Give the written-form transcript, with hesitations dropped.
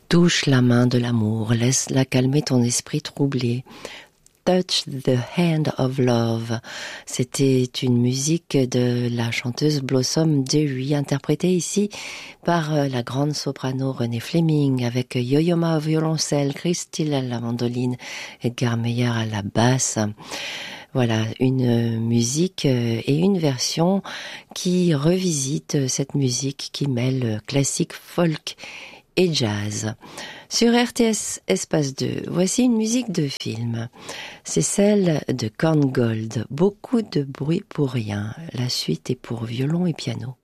Touche la main de l'amour, laisse-la calmer ton esprit troublé. Touch the Hand of Love. C'était une musique de la chanteuse Blossom Dewi, interprétée ici par la grande soprano Renée Fleming, avec Yo-Yo Ma au violoncelle, Chris Steele à la mandoline, Edgar Meyer à la basse. Voilà, une musique et une version qui revisite cette musique qui mêle classique, folk et jazz. Sur RTS Espace 2, voici une musique de film. C'est celle de Korngold. Beaucoup de bruit pour rien. La suite est pour violon et piano.